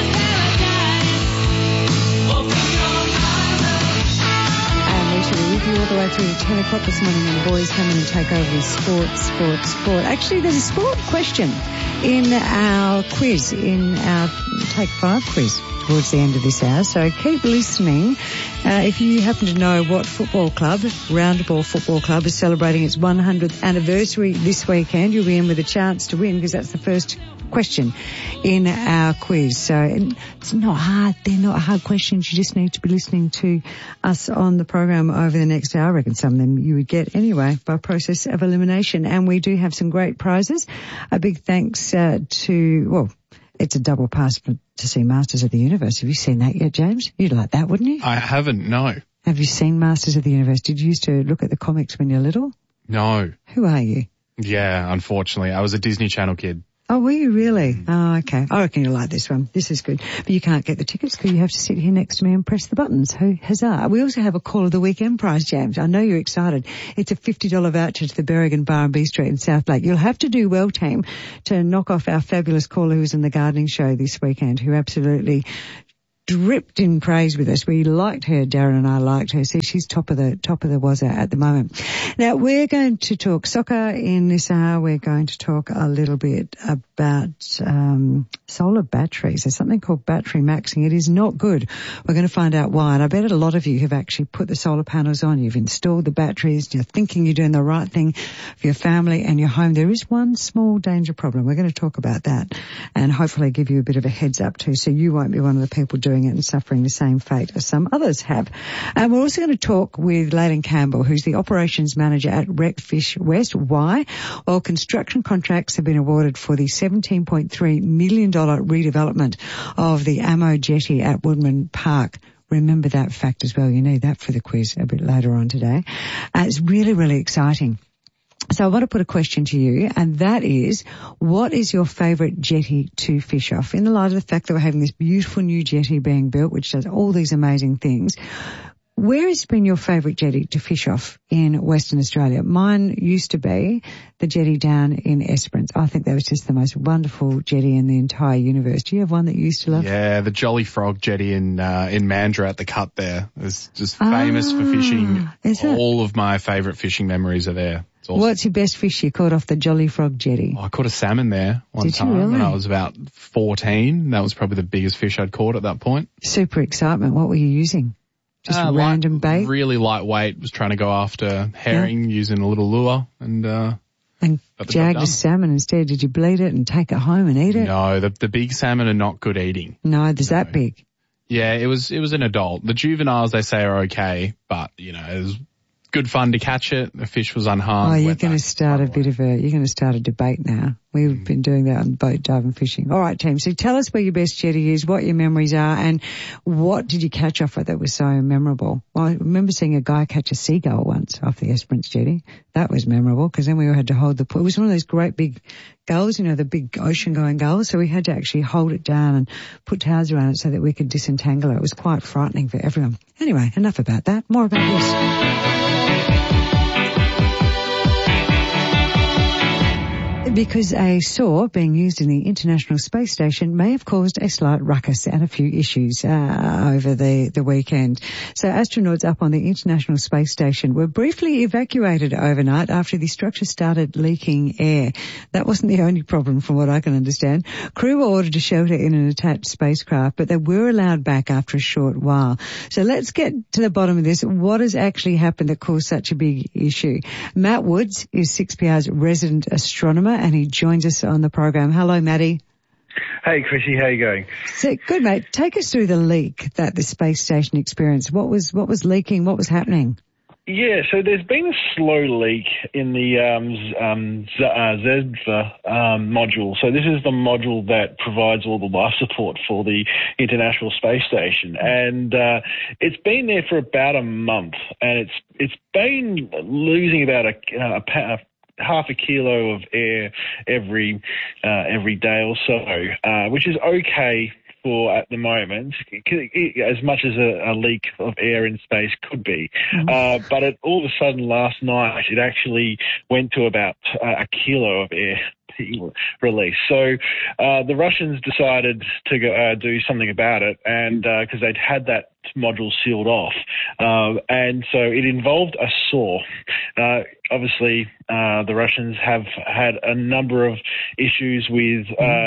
And we should be with you all the way through to ten o'clock this morning when the boys come in and take over with sport, sport, sport. Actually, there's a sport question in our quiz, in our Take Five quiz towards the end of this hour. So keep listening. Uh, if you happen to know what football club, Roundaball Football Club, is celebrating its one hundredth anniversary this weekend, you'll be in with a chance to win because that's the first question in our quiz. So it's not hard. They're not hard questions. You just need to be listening to us on the program over the next hour. I reckon some of them you would get anyway by process of elimination. And we do have some great prizes. A big thanks uh, to, well, it's a double pass for, to see Masters of the Universe. Have you seen that yet, James? You'd like that, wouldn't you? I haven't, no. Have you seen Masters of the Universe? Did you used to look at the comics when you were little? No. Who are you? Yeah, unfortunately. I was a Disney Channel kid. Oh, were you really? Mm. Oh, okay. I reckon you'll like this one. This is good. But you can't get the tickets because you have to sit here next to me and press the buttons. Ho- huzzah. We also have a Call of the Weekend prize, James. I know you're excited. It's a fifty dollars voucher to the Berrigan Bar and Bistro in South Lake. You'll have to do well, team, to knock off our fabulous caller who was in the gardening show this weekend, who absolutely dripped in praise with us. We liked her. Darren and I liked her. See, she's top of the top of the wazza at the moment. Now, we're going to talk soccer in this hour. We're going to talk a little bit about um, solar batteries. There's something called battery maxing. It is not good. We're going to find out why. And I bet a lot of you have actually put the solar panels on. You've installed the batteries. You're thinking you're doing the right thing for your family and your home. There is one small danger problem. We're going to talk about that and hopefully give you a bit of a heads up too, so you won't be one of the people doing it and suffering the same fate as some others have. And we're also going to talk with Layden Campbell, who's the operations manager at Recfish West. Why? Well, construction contracts have been awarded for the seventeen point three million dollars redevelopment of the Ammo Jetty at Woodman Park. Remember that fact as well. You need that for the quiz a bit later on today. Uh, it's really, really exciting. So I want to put a question to you, and that is, what is your favourite jetty to fish off? In the light of the fact that we're having this beautiful new jetty being built, which does all these amazing things, where has been your favourite jetty to fish off in Western Australia? Mine used to be the jetty down in Esperance. I think that was just the most wonderful jetty in the entire universe. Do you have one that you used to love? Yeah, the Jolly Frog jetty in uh, in Mandurah at the Cut there. It's just famous ah, for fishing. Is it? All of my favourite fishing memories are there. Awesome. What's your best fish you caught off the Jolly Frog jetty? Oh, I caught a salmon there one Did time you really? when I was about fourteen. That was probably the biggest fish I'd caught at that point. Super excitement. What were you using? Just uh, random light, bait? Really lightweight. Was trying to go after herring yeah. using a little lure and uh and jagged a salmon instead. Did you bleed it and take it home and eat it? No, the the big salmon are not good eating. No, there's no. that big. Yeah, it was it was an adult. The juveniles they say are okay, but you know, it was good fun to catch it. The fish was unharmed. Oh, you're going to start a bit of a, you're going to start a debate now. We've mm. been doing that on boat diving fishing. All right, team. So tell us where your best jetty is, what your memories are, and what did you catch off it that was so memorable? Well, I remember seeing a guy catch a seagull once off the Esperance jetty. That was memorable because then we all had to hold the, it was one of those great big gulls, you know, the big ocean going gulls. So we had to actually hold it down and put towels around it so that we could disentangle it. It was quite frightening for everyone. Anyway, enough about that. More about this. Because a saw being used in the International Space Station may have caused a slight ruckus and a few issues uh, over the, the weekend. So astronauts up on the International Space Station were briefly evacuated overnight after the structure started leaking air. That wasn't the only problem from what I can understand. Crew were ordered to shelter in an attached spacecraft, but they were allowed back after a short while. So let's get to the bottom of this. What has actually happened that caused such a big issue? Matt Woods is six P R's resident astronomer, and he joins us on the program. Hello, Matty. Hey, Chrissy, how you going? So, good, mate. Take us through the leak that the space station experienced. What was what was leaking? What was happening? Yeah, so there's been a slow leak in the um, um, Z- uh, Z V A um, module. So this is the module that provides all the life support for the International Space Station, and uh, it's been there for about a month, and it's it's been losing about a, a, a half a kilo of air every uh, every day or so, uh, which is okay for at the moment, as much as a, a leak of air in space could be. Mm-hmm. Uh, but it, all of a sudden last night, it actually went to about a kilo of air release. So uh, the Russians decided to go, uh, do something about it, and because uh, they'd had that module sealed off, uh, and so it involved a saw. Uh, obviously, uh, the Russians have had a number of issues with uh,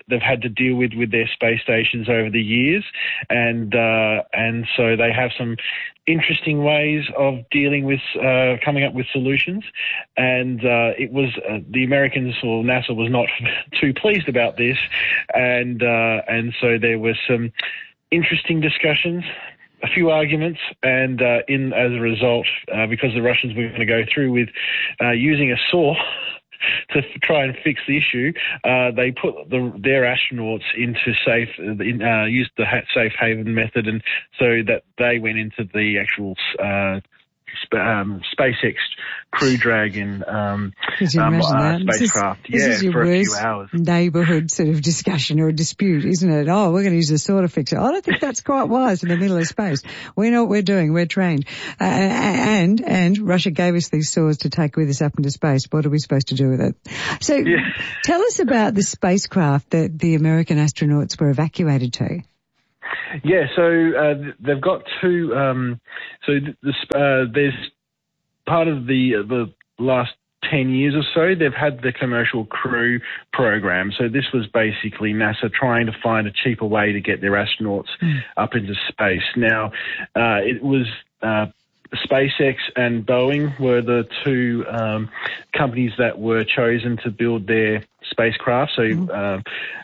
they've had to deal with with their space stations over the years, and uh, and so they have some interesting ways of dealing with uh, coming up with solutions. And uh, it was uh, the Americans, or NASA, was not too pleased about this, and uh, and so there were some interesting discussions, a few arguments, and uh, in as a result, uh, because the Russians were going to go through with uh, using a saw to f- try and fix the issue, uh, they put the, their astronauts into safe, uh, used the ha- safe haven method, and so that they went into the actual uh, sp- um, SpaceX Crew Dragon um, um, uh, spacecraft. This is, yeah, this is your for a few worst hours. neighbourhood sort of discussion or dispute, isn't it? Oh, we're going to use a saw to fix it. I don't think that's quite wise in the middle of space. We know what we're doing. We're trained. Uh, and and Russia gave us these saws to take with us up into space. What are we supposed to do with it? So yeah. Tell us about the spacecraft that the American astronauts were evacuated to. Yeah, so uh, they've got two. Um, so the, uh, there's part of the uh, the last ten years or so, they've had the Commercial Crew program. So this was basically NASA trying to find a cheaper way to get their astronauts mm. up into space. Now, uh, it was uh, SpaceX and Boeing were the two um, companies that were chosen to build their spacecraft. So. Mm. Uh,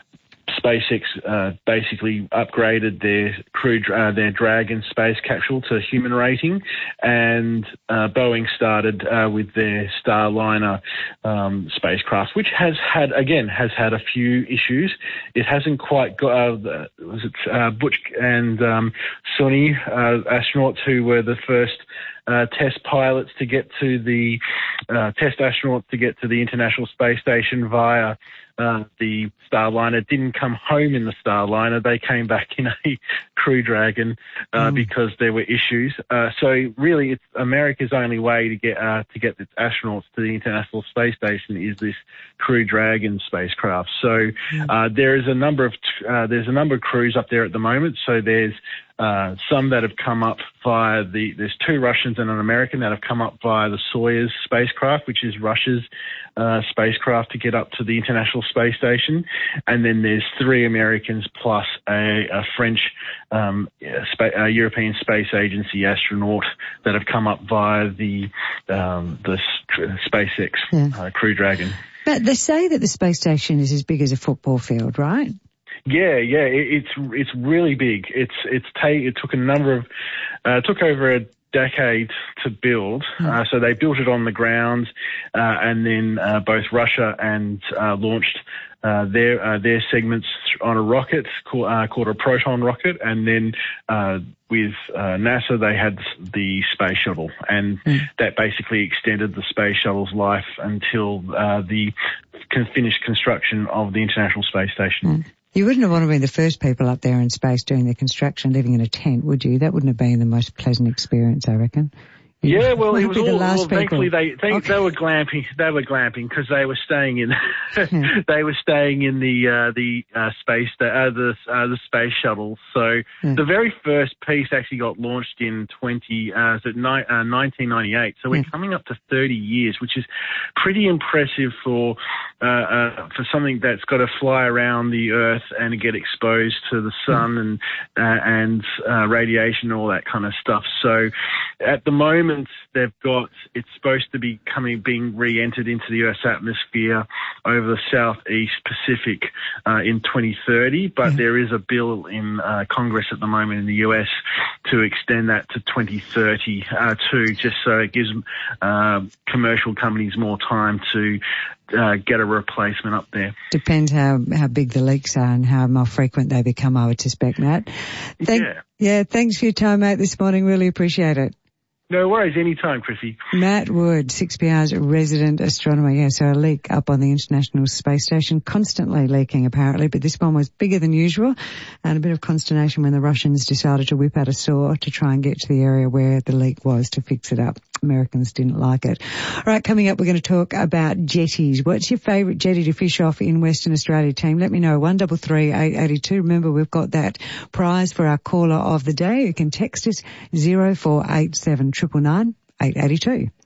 SpaceX uh, basically upgraded their crew, uh, their Dragon space capsule to human rating, and uh, Boeing started uh, with their Starliner um, spacecraft, which has had, again, has had a few issues. It hasn't quite got, uh, the, was it uh, Butch and um, Sonny, uh, astronauts who were the first Uh, test pilots to get to the uh, test astronauts to get to the International Space Station via uh, the Starliner didn't come home in the Starliner. They came back in a Crew Dragon uh, mm. because there were issues. Uh, so really, it's America's only way to get uh, to get the astronauts to the International Space Station is this Crew Dragon spacecraft. So uh, there is a number of uh, there's a number of crews up there at the moment. So there's Uh, some that have come up via the, there's two Russians and an American that have come up via the Soyuz spacecraft, which is Russia's uh, spacecraft to get up to the International Space Station. And then there's three Americans plus a, a French um, spa- uh, European Space Agency astronaut that have come up via the, um, the SpaceX yeah. uh, Crew Dragon. But they say that the space station is as big as a football field, right? Yeah, yeah, it, it's it's really big. It's it's ta- it took a number of uh, it took over a decade to build. Mm. Uh, so they built it on the ground, uh, and then uh, both Russia and uh, launched uh, their uh, their segments on a rocket called, uh, called a Proton rocket, and then uh, with uh, NASA they had the space shuttle, and mm. that basically extended the space shuttle's life until uh, the con- finished construction of the International Space Station. Mm. You wouldn't have wanted to be the first people up there in space doing the construction, living in a tent, would you? That wouldn't have been the most pleasant experience, I reckon. You yeah, well, it was all, the last well, thankfully they, they, okay. they were glamping, they were glamping because they were staying in, yeah. they were staying in the, uh, the, uh, space, uh, the, uh, the space shuttle. So yeah. the very first piece actually got launched in twenty, uh, so ni- uh, nineteen ninety-eight. So we're yeah. coming up to thirty years, which is pretty impressive for, uh, uh, for something that's got to fly around the Earth and get exposed to the sun yeah. and, uh, and, uh, radiation and all that kind of stuff. So at the moment, they've got, it's supposed to be coming, being re-entered into the Earth's atmosphere over the southeast Pacific uh, in twenty thirty, but mm-hmm. there is a bill in uh, Congress at the moment in the U S to extend that to twenty thirty uh, too, just so it gives uh, commercial companies more time to uh, get a replacement up there. Depends how, how big the leaks are and how more frequent they become, I would suspect, Matt. Thank, yeah. yeah, thanks for your time, mate, this morning. Really appreciate it. No worries, anytime, Chrissy. Matt Wood, six P R's resident astronomer. Yeah, so a leak up on the International Space Station, constantly leaking apparently, but this one was bigger than usual, and a bit of consternation when the Russians decided to whip out a saw to try and get to the area where the leak was to fix it up. Americans didn't like it. All right, coming up, we're going to talk about jetties. What's your favourite jetty to fish off in Western Australia, team? Let me know. one three three eight eight two. Remember, we've got that prize for our caller of the day. You can text us zero four eight seven nine nine nine eight eight two.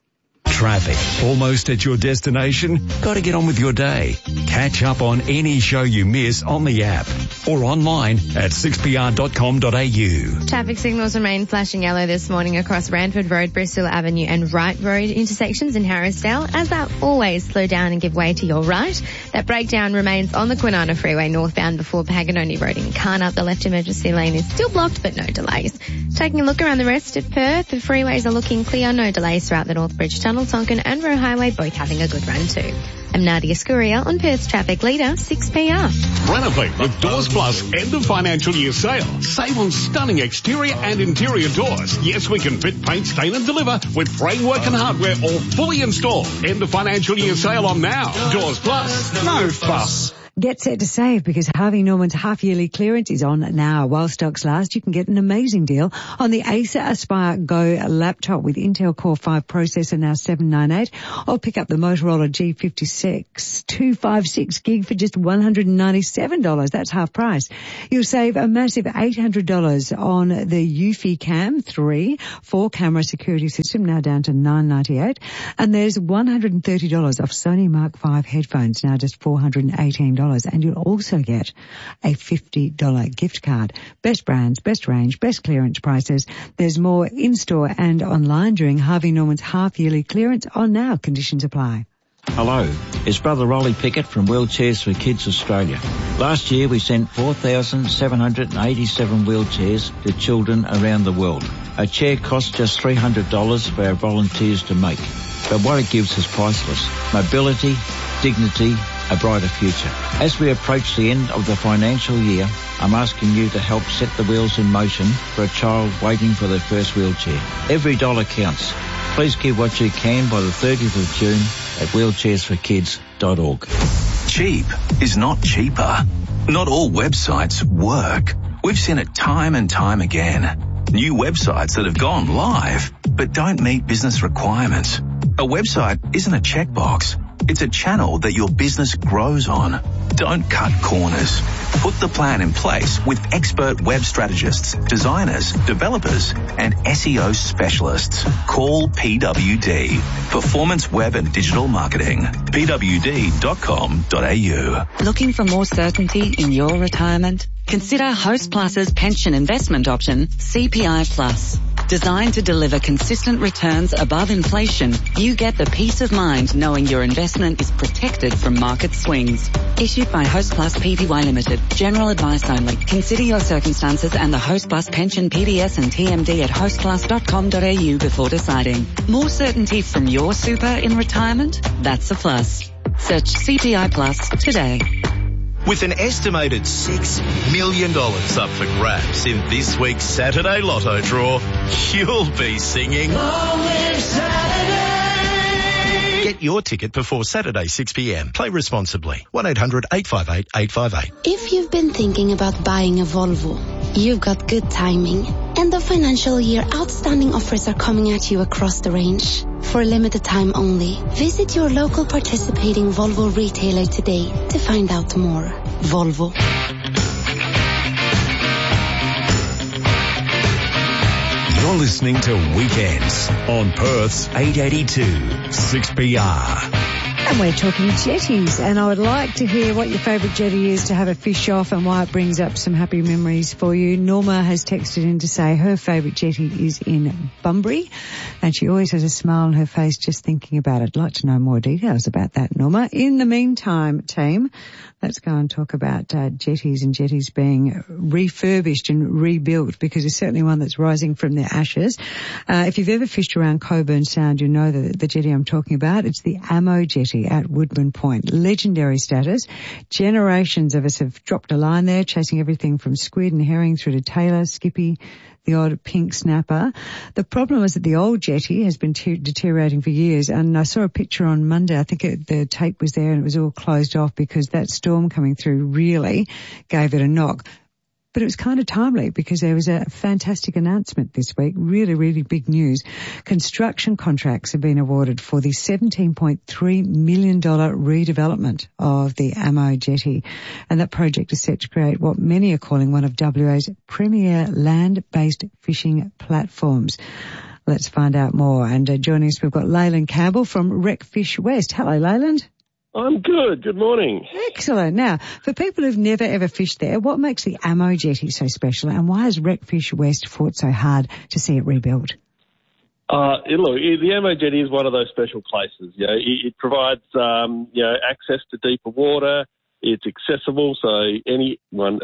Traffic. Almost at your destination? Got to get on with your day. Catch up on any show you miss on the app or online at six p r dot com dot a u. Traffic signals remain flashing yellow this morning across Ranford Road, Bristol Avenue and Wright Road intersections in Harrisdale. As that always, slow down and give way to your right. That breakdown remains on the Kwinana Freeway northbound before Paganoni Road in Carnup. The left emergency lane is still blocked but no delays. Taking a look around the rest of Perth, the freeways are looking clear, no delays throughout the North Bridge Tunnel. Tonkin and Roe Highway both having a good run too. I'm Nadia Scuria on Perth's Traffic Leader, six P R. Renovate with Doors Plus end of financial year sale. Save on stunning exterior and interior doors. Yes, we can fit, paint, stain and deliver with framework and hardware all fully installed. End of financial year sale on now. Doors Plus, no fuss. Get set to save because Harvey Norman's half-yearly clearance is on now. While stocks last, you can get an amazing deal on the Acer Aspire Go laptop with Intel Core five processor, now seven ninety-eight, or pick up the Motorola G fifty-six two fifty-six gig for just one hundred ninety-seven dollars. That's half price. You'll save a massive eight hundred dollars on the Eufy Cam three four-camera security system, now down to nine ninety-eight, and there's one hundred thirty dollars off Sony Mark five headphones, now just four hundred eighteen dollars. And you'll also get a fifty dollars gift card. Best brands, best range, best clearance prices. There's more in-store and online during Harvey Norman's half-yearly clearance on now. Conditions apply. Hello, it's Brother Rolly Pickett from Wheelchairs for Kids Australia. Last year we sent four thousand seven hundred eighty-seven wheelchairs to children around the world. A chair costs just three hundred dollars for our volunteers to make. But what it gives is priceless. Mobility, dignity, a brighter future. As we approach the end of the financial year, I'm asking you to help set the wheels in motion for a child waiting for their first wheelchair. Every dollar counts. Please give what you can by the thirtieth of June at wheelchairs for kids dot org. Cheap is not cheaper. Not all websites work. We've seen it time and time again. New websites that have gone live but don't meet business requirements. A website isn't a checkbox. It's a channel that your business grows on. Don't cut corners. Put the plan in place with expert web strategists, designers, developers, and S E O specialists. Call P W D, Performance Web and Digital Marketing. P W D dot com dot a u. Looking for more certainty in your retirement? Consider Host Plus's pension investment option, C P I Plus. Designed to deliver consistent returns above inflation, you get the peace of mind knowing your investment is protected from market swings. Issued by Host Plus Pty Limited. General advice only. Consider your circumstances and the Host Plus pension P D S and T M D at host plus dot com dot a u before deciding. More certainty from your super in retirement? That's a plus. Search C P I Plus today. With an estimated six million dollars up for grabs in this week's Saturday Lotto draw, you'll be singing Long Live Saturday! Get your ticket before Saturday six p m. Play responsibly. one eight hundred eight five eight eight five eight. If you've been thinking about buying a Volvo, you've got good timing. End of financial year outstanding offers are coming at you across the range. For a limited time only, visit your local participating Volvo retailer today to find out more. Volvo. You're listening to Weekends on Perth's eight eighty-two six P R. And we're talking jetties, and I would like to hear what your favourite jetty is to have a fish off and why it brings up some happy memories for you. Norma has texted in to say her favourite jetty is in Bunbury, and she always has a smile on her face just thinking about it. I'd like to know more details about that, Norma. In the meantime, team, let's go and talk about uh, jetties and jetties being refurbished and rebuilt, because there's certainly one that's rising from the ashes. Uh, if you've ever fished around Coburn Sound, you know the, the jetty I'm talking about. It's the Ammo Jetty at Woodman Point. Legendary status. Generations of us have dropped a line there, chasing everything from squid and herring through to tailor, skippy, the odd pink snapper. The problem is that the old jetty has been te- deteriorating for years, and I saw a picture on Monday. I think it, the tape was there and it was all closed off because that storm coming through really gave it a knock. But it was kind of timely because there was a fantastic announcement this week. Really, really big news. Construction contracts have been awarded for the seventeen point three million dollars redevelopment of the Ammo Jetty. And that project is set to create what many are calling one of W A's premier land-based fishing platforms. Let's find out more. And uh, joining us, we've got Leyland Campbell from Wreckfish West. Hello, Leyland. I'm good. Good morning. Excellent. Now, for people who've never ever fished there, what makes the Ammo Jetty so special, and why has Wreckfish West fought so hard to see it rebuilt? Uh, it, look, it, the Ammo Jetty is one of those special places. You know, it, it provides um, you know access to deeper water. It's accessible, so anyone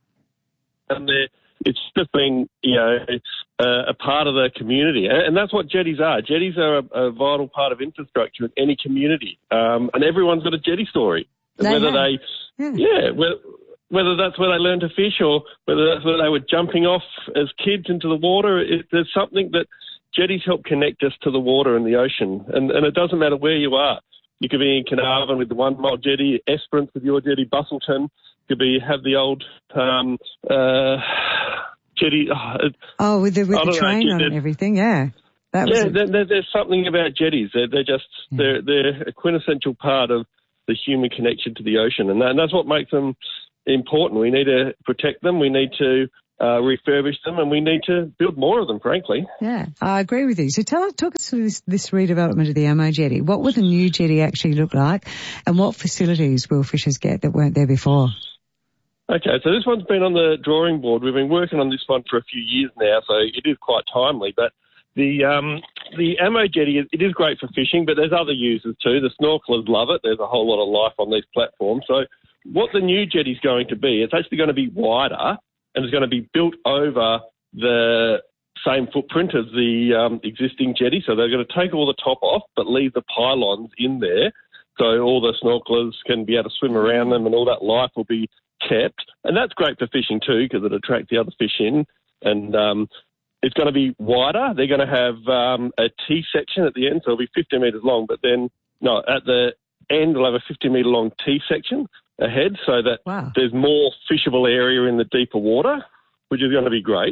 and there. It's just been, you know, it's uh, a part of the community. And, and that's what jetties are. Jetties are a, a vital part of infrastructure in any community. Um, and everyone's got a jetty story. They whether have. they, yeah, yeah whether, whether that's where they learn to fish or whether that's where they were jumping off as kids into the water, it, there's something that jetties help connect us to the water and the ocean. And, and it doesn't matter where you are. You could be in Carnarvon with the One Mile Jetty, Esperance with your jetty, Bustleton. Could be have the old um, uh, jetty. Uh, oh, with the, with the know, train on and everything, yeah. That yeah, was there, there, there's something about jetties. They're, they're just yeah. they're they're a quintessential part of the human connection to the ocean, and, that, and that's what makes them important. We need to protect them. We need to uh, refurbish them, and we need to build more of them. Frankly, yeah, I agree with you. So tell talk us through this, this redevelopment of the Ammo Jetty. What will the new jetty actually look like, and what facilities will fishers get that weren't there before? Okay, so this one's been on the drawing board. We've been working on this one for a few years now, so it is quite timely. But the um, the Ammo Jetty, it is great for fishing, but there's other uses too. The snorkelers love it. There's a whole lot of life on these platforms. So what the new jetty's going to be, it's actually going to be wider and it's going to be built over the same footprint as the um, existing jetty. So they're going to take all the top off but leave the pylons in there. So all the snorkelers can be able to swim around them and all that life will be kept. And that's great for fishing too because it attracts the other fish in. And um, it's going to be wider. They're going to have um, a T section at the end, so it'll be fifty metres long. But then, no, at the end, we'll have a fifty metre long T section ahead so that wow. there's more fishable area in the deeper water, which is going to be great.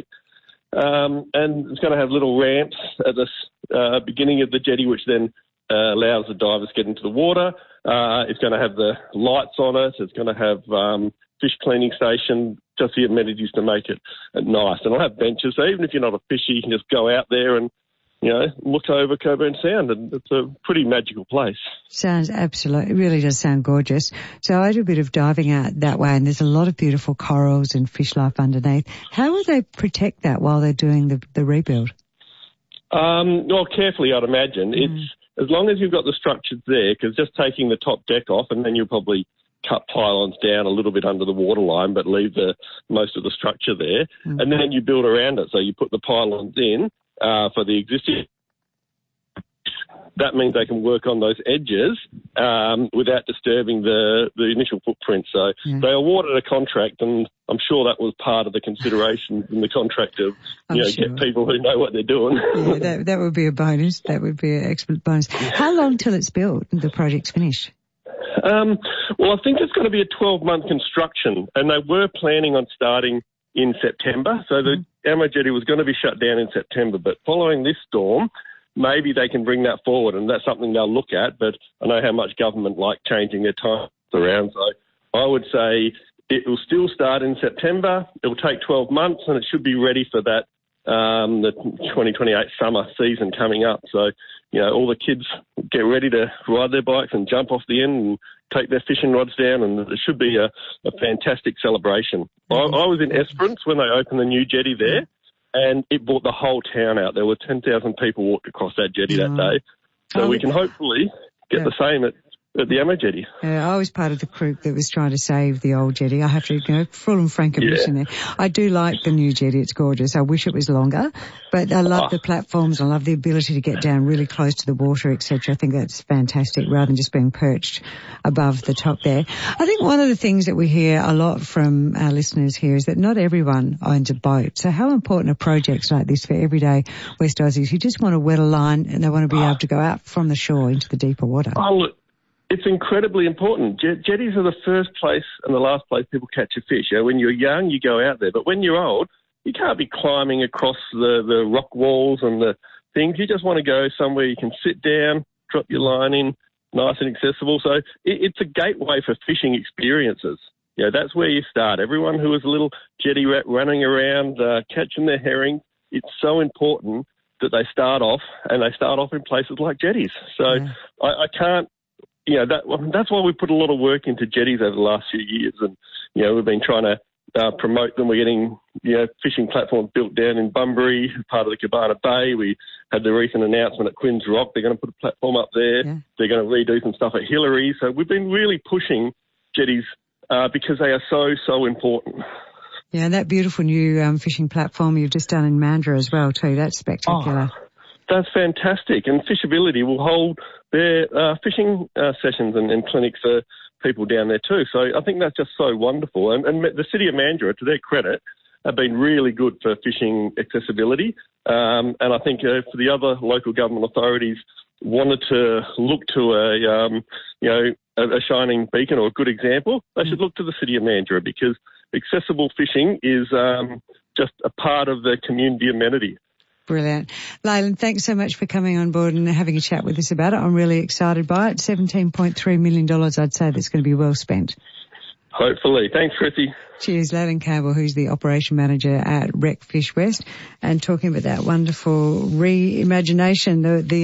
Um, and it's going to have little ramps at the uh, beginning of the jetty, which then uh, allows the divers to get into the water. Uh, it's going to have the lights on it. It's going to have um, fish cleaning station, just the amenities to make it nice. And I'll have benches, so even if you're not a fisher, you can just go out there and, you know, look over Coburn Sound, and it's a pretty magical place. Sounds absolutely, it really does sound gorgeous. So I do a bit of diving out that way, and there's a lot of beautiful corals and fish life underneath. How will they protect that while they're doing the, the rebuild? Um, well, carefully, I'd imagine. Mm. It's as long as you've got the structures there, because just taking the top deck off, and then you'll probably cut pylons down a little bit under the waterline, but leave the most of the structure there, mm. and then you build around it. So you put the pylons in uh, for the existing. That means they can work on those edges um, without disturbing the, the initial footprint. So yeah. they awarded a contract, and I'm sure that was part of the consideration in the contract of, you know, sure. get people who know what they're doing. Yeah, that, that would be a bonus. That would be an excellent bonus. How long till it's built and the project's finished? Um, well, I think it's going to be a twelve-month construction, and they were planning on starting in September. So the mm. Ammo Jetty was going to be shut down in September, but following this storm, maybe they can bring that forward, and that's something they'll look at. But I know how much government like changing their times around, so I would say it will still start in September. It will take twelve months, and it should be ready for that um, the twenty twenty-eight summer season coming up. So, you know, all the kids get ready to ride their bikes and jump off the end and take their fishing rods down, and it should be a, a fantastic celebration. I, I was in Esperance when they opened the new jetty there, and it brought the whole town out. There were ten thousand people walked across that jetty that day. So oh, we can hopefully get yeah. the same at at the Ammo Jetty. Yeah, I was part of the group that was trying to save the old jetty. I have to go full and frank admission yeah. there. I do like the new jetty. It's gorgeous. I wish it was longer, but I love oh. the platforms. I love the ability to get down really close to the water, et cetera. I think that's fantastic rather than just being perched above the top there. I think one of the things that we hear a lot from our listeners here is that not everyone owns a boat. So how important are projects like this for everyday West Aussies who just want to wet a line and they want to be able to go out from the shore into the deeper water? Oh, look. It's incredibly important. Jet- jetties are the first place and the last place people catch a fish. You know, when you're young, you go out there. But when you're old, you can't be climbing across the, the rock walls and the things. You just want to go somewhere you can sit down, drop your line in, nice and accessible. So it, it's a gateway for fishing experiences. You know, that's where you start. Everyone who is a little jetty rat running around, uh, catching their herring, it's so important that they start off, and they start off in places like jetties. So yeah. I, I can't, you know, that, that's why we've put a lot of work into jetties over the last few years. And, you know, we've been trying to uh, promote them. We're getting, you know, fishing platforms built down in Bunbury, part of the Cabana Bay. We had the recent announcement at Quinns Rock. They're going to put a platform up there. Yeah. They're going to redo some stuff at Hillary. So we've been really pushing jetties uh, because they are so, so important. Yeah, that beautiful new um, fishing platform you've just done in Mandurah as well too. That's spectacular. Oh, that's fantastic. And Fishability will hold their uh, fishing uh, sessions and, and clinics for people down there too. So I think that's just so wonderful. And, and the City of Mandurah, to their credit, have been really good for fishing accessibility. Um, and I think uh, for the other local government authorities wanted to look to a, um, you know, a, a shining beacon or a good example, they should look to the City of Mandurah, because accessible fishing is um, just a part of the community amenity. Brilliant. Leyland, thanks so much for coming on board and having a chat with us about it. I'm really excited by it. seventeen point three million dollars, I'd say that's going to be well spent. Hopefully. Thanks, Chrissy. Cheers. Leyland Campbell, who's the operation manager at Rec Fish West, and talking about that wonderful reimagination, the, the